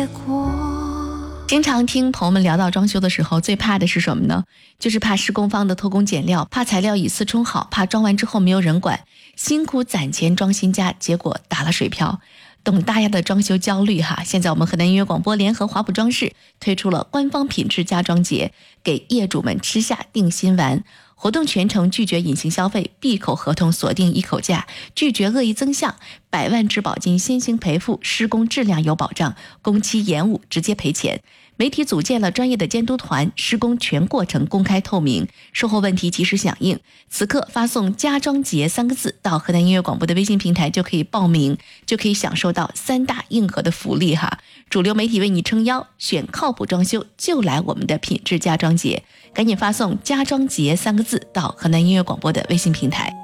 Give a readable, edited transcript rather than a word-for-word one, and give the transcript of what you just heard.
经常听朋友们聊到装修的时候，最怕的是什么呢？就是怕施工方的偷工减料，怕材料以次充好，怕装完之后没有人管，辛苦攒钱装新家，结果打了水漂。懂大家的装修焦虑哈！现在我们河南音乐广播联合华普装饰推出了官方品质家装节，给业主们吃下定心丸。活动全程拒绝隐形消费，闭口合同锁定一口价，拒绝恶意增项，100万质保金先行赔付，施工质量有保障，工期延误直接赔钱。媒体组建了专业的监督团，施工全过程公开透明，售后问题及时响应。此刻发送家装节3个字到河南音乐广播的微信平台就可以报名，就可以享受到3大硬核的福利哈！主流媒体为你撑腰，选靠谱装修就来我们的品质家装节，赶紧发送家装节3个字到河南音乐广播的微信平台。